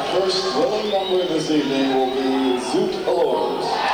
First thrilling number this evening will be Zoot Allures.